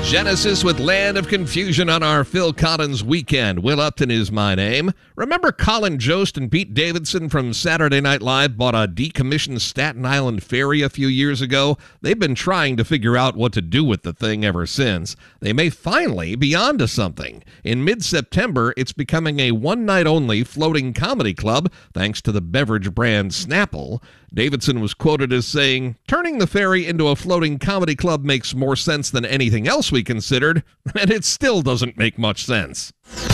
Genesis with Land of Confusion on our Phil Collins weekend. Will Upton is my name. Remember Colin Jost and Pete Davidson from Saturday Night Live bought a decommissioned Staten Island ferry a few years ago? They've been trying to figure out what to do with the thing ever since. They may finally be onto something. In mid-September, it's becoming a one-night-only floating comedy club thanks to the beverage brand Snapple. Davidson was quoted as saying, "Turning the ferry into a floating comedy club makes more sense than anything else we considered, and it still doesn't make much sense."